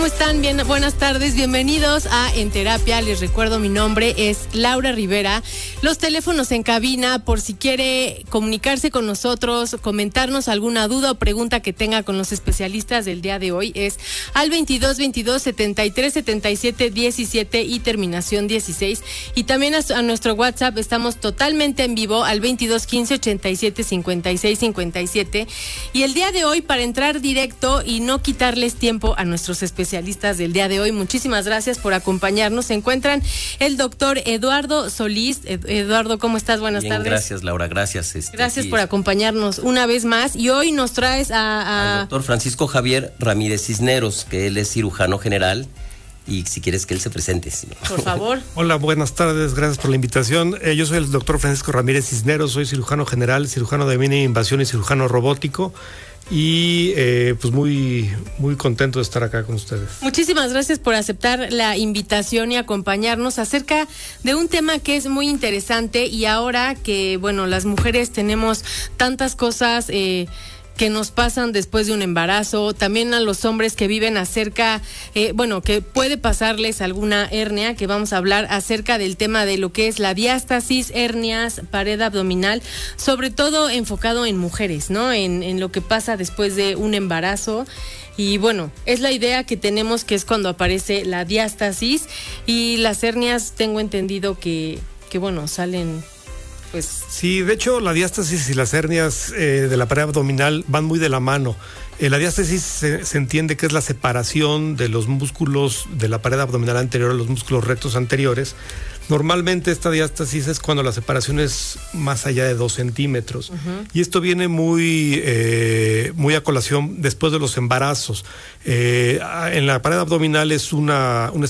¿Cómo están? Bien, buenas tardes, bienvenidos a En Terapia. Les recuerdo, mi nombre es Laura Rivera. Los teléfonos en cabina, por si quiere comunicarse con nosotros, comentarnos alguna duda o pregunta que tenga con los especialistas del día de hoy, es al 2222-7377-17 y terminación 16. Y también a nuestro WhatsApp, estamos totalmente en vivo al 2215-8756-57. Y el día de hoy, para entrar directo y no quitarles tiempo a nuestros especialistas del día de hoy, muchísimas gracias por acompañarnos. Se encuentran el doctor Eduardo Solís. Eduardo, ¿cómo estás? Buenas tardes. Gracias, Laura, gracias. Gracias por acompañarnos una vez más. Y hoy nos traes al doctor Francisco Javier Ramírez Cisneros, que él es cirujano general. Y si quieres que él se presente. Por favor. Hola, buenas tardes, gracias por la invitación. Yo soy el doctor Francisco Ramírez Cisneros, soy cirujano general, cirujano de mínima invasión y cirujano robótico. Y pues muy contento de estar acá con ustedes. Muchísimas gracias por aceptar la invitación y acompañarnos acerca de un tema que es muy interesante. Y ahora que, bueno, las mujeres tenemos tantas cosas que nos pasan después de un embarazo, también a los hombres que viven acerca, que puede pasarles alguna hernia, que vamos a hablar acerca del tema de lo que es la diástasis, hernias, pared abdominal, sobre todo enfocado en mujeres, ¿no? En lo que pasa después de un embarazo. Y bueno, es la idea que tenemos, que es cuando aparece la diástasis, y las hernias tengo entendido que salen... Pues. Sí, de hecho la diástasis y las hernias de la pared abdominal van muy de la mano. La diástasis se entiende que es la separación de los músculos de la pared abdominal anterior a los músculos rectos anteriores. Normalmente esta diástasis es cuando la separación es más allá de 2 centímetros. Uh-huh. Y esto viene muy a colación después de los embarazos. En la pared abdominal es una